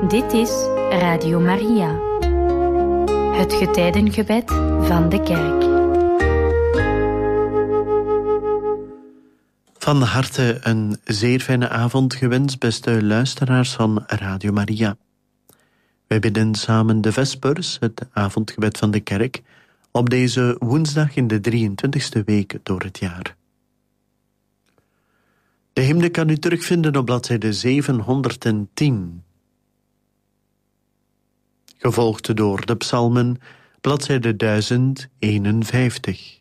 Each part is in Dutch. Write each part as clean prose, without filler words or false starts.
Dit is Radio Maria, het getijdengebed van de kerk. Van harte een zeer fijne avond gewenst, beste luisteraars van Radio Maria. Wij bidden samen de Vespers, het avondgebed van de kerk, op deze woensdag in de 23e week door het jaar. De hymne kan u terugvinden op bladzijde 710. Gevolgd door de psalmen, bladzijde 1051.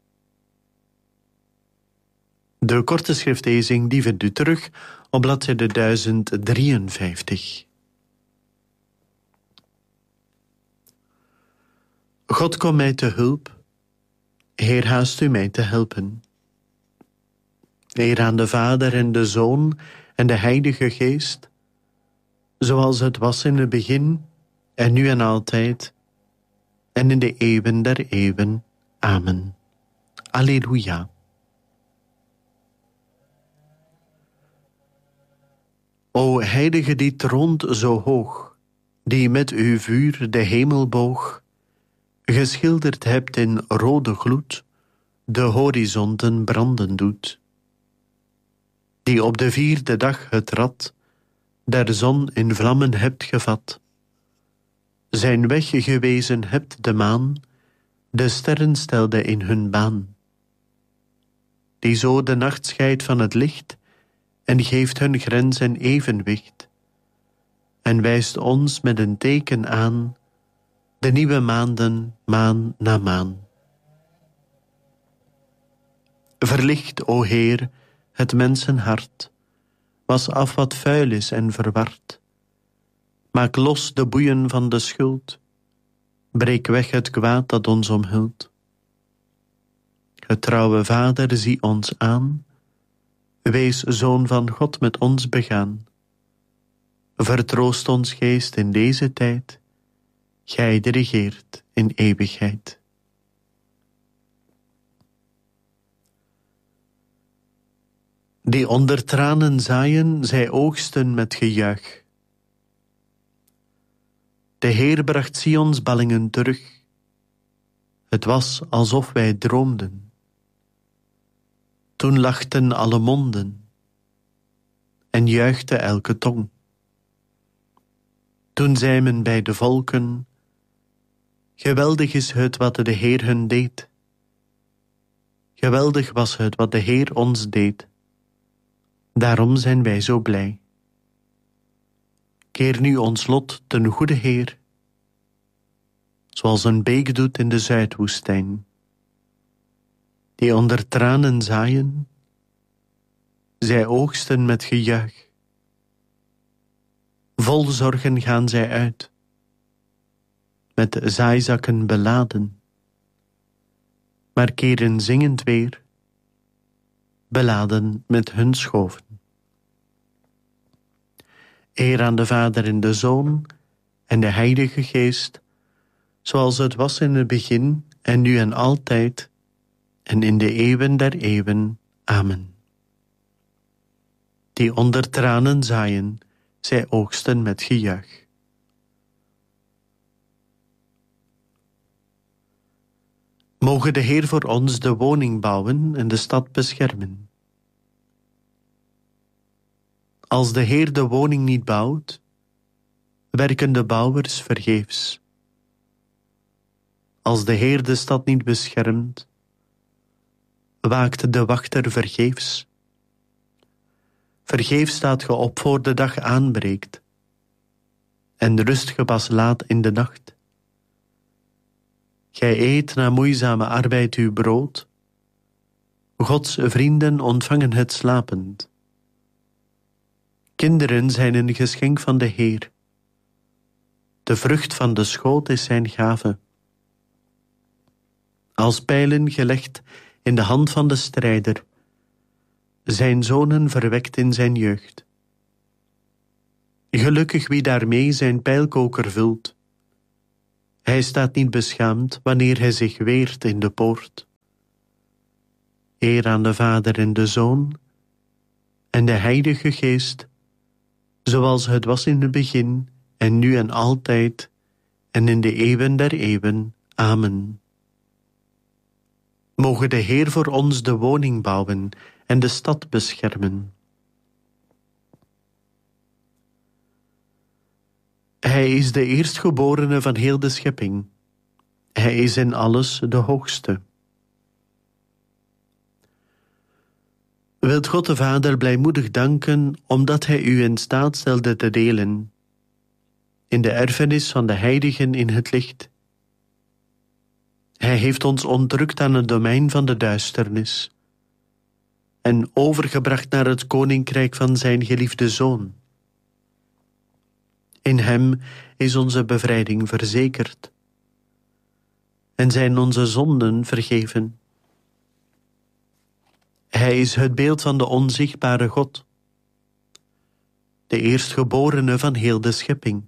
De korte schriftlezing die vindt u terug op bladzijde 1053. God, kom mij te hulp. Heer, haast u mij te helpen. Eer aan de Vader en de Zoon en de Heilige Geest, zoals het was in het begin, en nu en altijd, en in de eeuwen der eeuwen. Amen. Alleluia. O Heilige die troont zo hoog, die met uw vuur de hemel boog, geschilderd hebt in rode gloed, de horizonten branden doet. Die op de 4e dag het rad der zon in vlammen hebt gevat, zijn weg gewezen hebt de maan, de sterren stelde in hun baan. Die zo de nacht scheidt van het licht en geeft hun grens en evenwicht, en wijst ons met een teken aan de nieuwe maanden, maan na maan. Verlicht, o Heer, het mensenhart, was af wat vuil is en verward. Maak los de boeien van de schuld, breek weg het kwaad dat ons omhult. Getrouwe Vader, zie ons aan, wees Zoon van God met ons begaan. Vertroost ons geest in deze tijd, gij die regeert in eeuwigheid. Die onder tranen zaaien, zij oogsten met gejuich. De Heer bracht Sions ballingen terug. Het was alsof wij droomden. Toen lachten alle monden en juichte elke tong. Toen zei men bij de volken, geweldig is het wat de Heer hun deed. Geweldig was het wat de Heer ons deed. Daarom zijn wij zo blij. Keer nu ons lot ten goede Heer, zoals een beek doet in de Zuidwoestijn. Die onder tranen zaaien, zij oogsten met gejuich. Vol zorgen gaan zij uit, met zaaizakken beladen, maar keren zingend weer, beladen met hun schoven. Eer aan de Vader en de Zoon en de Heilige Geest, zoals het was in het begin en nu en altijd, en in de eeuwen der eeuwen. Amen. Die onder tranen zaaien, zij oogsten met gejuich. Moge de Heer voor ons de woning bouwen en de stad beschermen. Als de Heer de woning niet bouwt, werken de bouwers vergeefs. Als de Heer de stad niet beschermt, waakt de wachter vergeefs. Vergeefs staat ge op voor de dag aanbreekt, en rust ge pas laat in de nacht. Gij eet na moeizame arbeid uw brood, Gods vrienden ontvangen het slapend. Kinderen zijn een geschenk van de Heer. De vrucht van de schoot is zijn gave. Als pijlen gelegd in de hand van de strijder, zijn zonen verwekt in zijn jeugd. Gelukkig wie daarmee zijn pijlkoker vult. Hij staat niet beschaamd wanneer hij zich weert in de poort. Eer aan de Vader en de Zoon en de Heilige Geest, zoals het was in het begin en nu en altijd, en in de eeuwen der eeuwen. Amen. Moge de Heer voor ons de woning bouwen en de stad beschermen. Hij is de eerstgeborene van heel de schepping. Hij is in alles de hoogste. Wilt God de Vader blijmoedig danken, omdat Hij u in staat stelde te delen in de erfenis van de heiligen in het licht. Hij heeft ons ontrukt aan het domein van de duisternis en overgebracht naar het koninkrijk van zijn geliefde Zoon. In hem is onze bevrijding verzekerd en zijn onze zonden vergeven. Hij is het beeld van de onzichtbare God, de eerstgeborene van heel de schepping.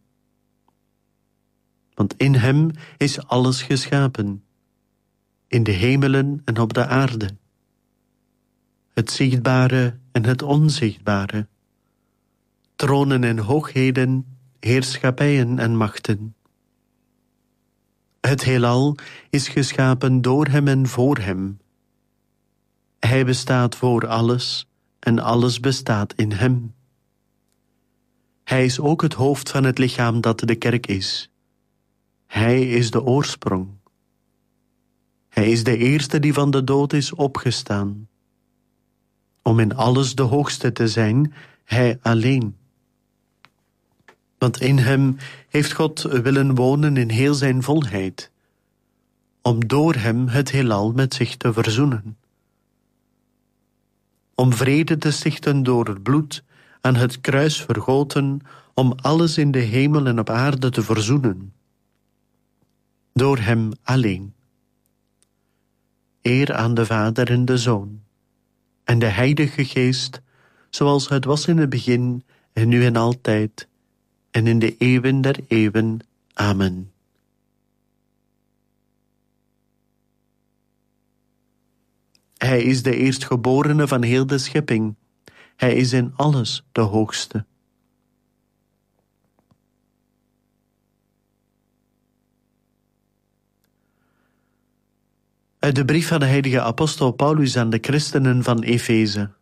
Want in hem is alles geschapen, in de hemelen en op de aarde, het zichtbare en het onzichtbare, tronen en hoogheden, heerschappijen en machten. Het heelal is geschapen door hem en voor hem. Hij bestaat voor alles en alles bestaat in hem. Hij is ook het hoofd van het lichaam dat de kerk is. Hij is de oorsprong. Hij is de eerste die van de dood is opgestaan. Om in alles de hoogste te zijn, hij alleen. Want in hem heeft God willen wonen in heel zijn volheid, om door hem het heelal met zich te verzoenen. Om vrede te stichten door het bloed aan het kruis vergoten, om alles in de hemel en op aarde te verzoenen. Door hem alleen. Eer aan de Vader en de Zoon en de Heilige Geest, zoals het was in het begin en nu en altijd en in de eeuwen der eeuwen. Amen. Hij is de eerstgeborene van heel de schepping. Hij is in alles de hoogste. Uit de brief van de heilige apostel Paulus aan de christenen van Efeze.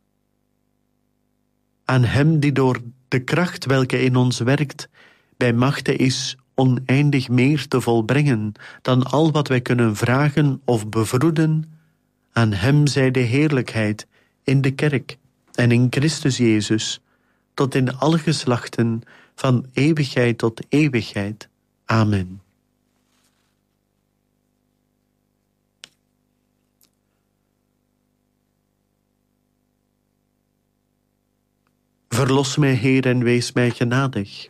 Aan hem die door de kracht welke in ons werkt, bij machte is oneindig meer te volbrengen dan al wat wij kunnen vragen of bevroeden, aan hem zij de heerlijkheid in de kerk en in Christus Jezus, tot in alle geslachten, van eeuwigheid tot eeuwigheid. Amen. Verlos mij, Heer, en wees mij genadig.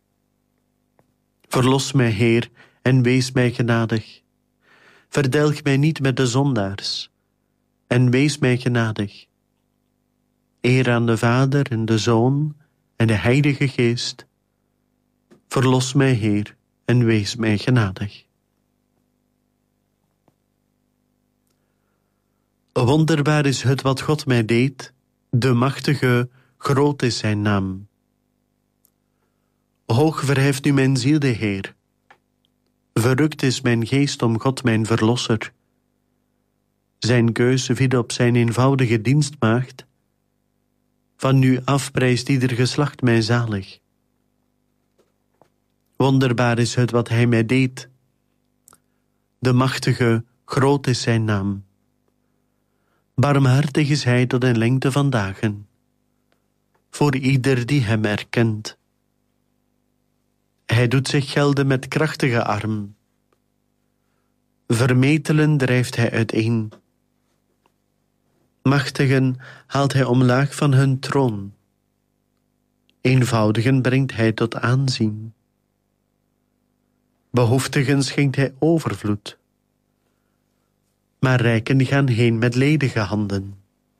Verlos mij, Heer, en wees mij genadig. Verdelg mij niet met de zondaars, en wees mij genadig. Eer aan de Vader en de Zoon en de Heilige Geest. Verlos mij, Heer, en wees mij genadig. Wonderbaar is het wat God mij deed, de machtige, groot is zijn naam. Hoog verheft nu mijn ziel de Heer. Verrukt is mijn geest om God mijn verlosser. Zijn keus viel op zijn eenvoudige dienstmaagd. Van nu af prijst ieder geslacht mij zalig. Wonderbaar is het wat hij mij deed. De machtige, groot is zijn naam. Barmhartig is hij tot in lengte van dagen. Voor ieder die hem erkent. Hij doet zich gelden met krachtige arm. Vermetelen drijft hij uiteen. Machtigen haalt hij omlaag van hun troon. Eenvoudigen brengt hij tot aanzien. Behoeftigen schenkt hij overvloed. Maar rijken gaan heen met ledige handen.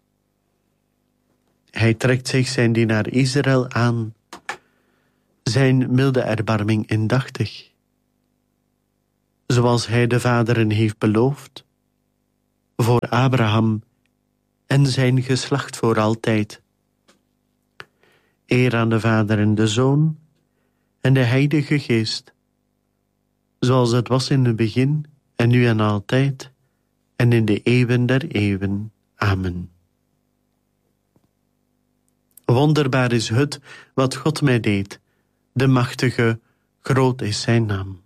Hij trekt zich zijn dienaar Israël aan, zijn milde erbarming indachtig. Zoals hij de vaderen heeft beloofd, voor Abraham en zijn geslacht voor altijd. Eer aan de Vader en de Zoon en de Heilige Geest, zoals het was in het begin, en nu en altijd, en in de eeuwen der eeuwen. Amen. Wonderbaar is het wat God mij deed, de machtige, groot is zijn naam.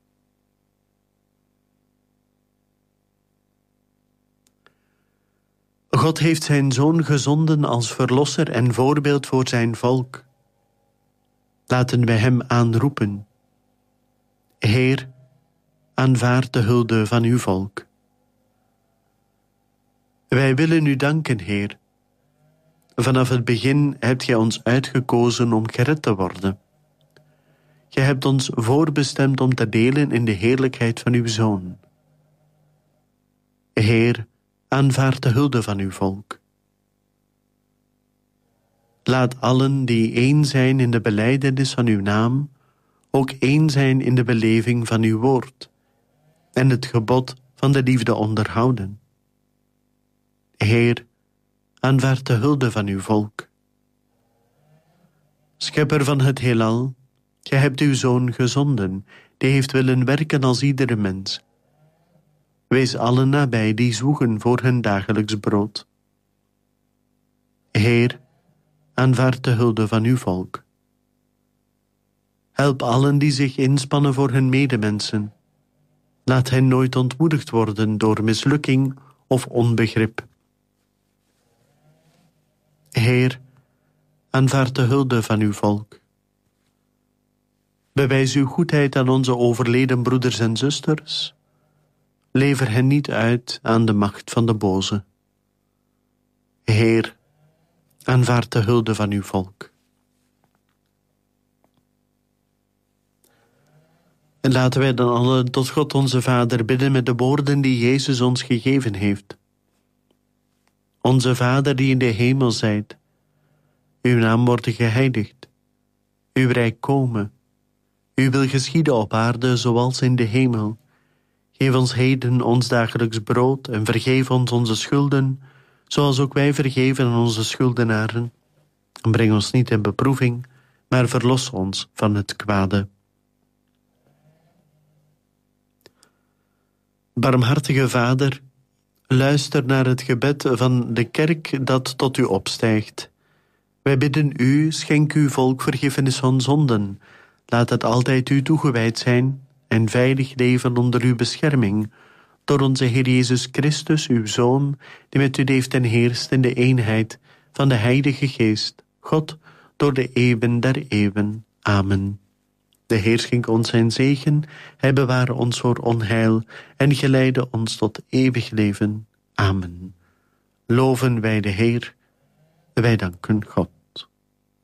God heeft zijn Zoon gezonden als verlosser en voorbeeld voor zijn volk. Laten wij hem aanroepen. Heer, aanvaard de hulde van uw volk. Wij willen u danken, Heer. Vanaf het begin hebt gij ons uitgekozen om gered te worden. Gij hebt ons voorbestemd om te delen in de heerlijkheid van uw Zoon. Heer, aanvaard de hulde van uw volk. Laat allen die één zijn in de belijdenis van uw naam, ook één zijn in de beleving van uw woord en het gebod van de liefde onderhouden. Heer, aanvaard de hulde van uw volk. Schepper van het heelal, gij hebt uw Zoon gezonden, die heeft willen werken als iedere mens. Wees allen nabij die zwoegen voor hun dagelijks brood. Heer, aanvaard de hulde van uw volk. Help allen die zich inspannen voor hun medemensen. Laat hen nooit ontmoedigd worden door mislukking of onbegrip. Heer, aanvaard de hulde van uw volk. Bewijs uw goedheid aan onze overleden broeders en zusters. Lever hen niet uit aan de macht van de boze. Heer, aanvaard de hulde van uw volk. En laten wij dan allen tot God onze Vader bidden met de woorden die Jezus ons gegeven heeft. Onze Vader die in de hemel zijt, uw naam wordt geheiligd, uw rijk komen, uw wil geschieden op aarde zoals in de hemel. Geef ons heden ons dagelijks brood en vergeef ons onze schulden, zoals ook wij vergeven aan onze schuldenaren. En breng ons niet in beproeving, maar verlos ons van het kwade. Barmhartige Vader, luister naar het gebed van de kerk dat tot u opstijgt. Wij bidden u, schenk uw volk vergiffenis van zonden. Laat het altijd u toegewijd zijn en veilig leven onder uw bescherming, door onze Heer Jezus Christus, uw Zoon, die met u leeft en heerst in de eenheid van de Heilige Geest, God, door de eeuwen der eeuwen. Amen. De Heer schenke ons zijn zegen, hij beware ons voor onheil en geleide ons tot eeuwig leven. Amen. Loven wij de Heer, wij danken God.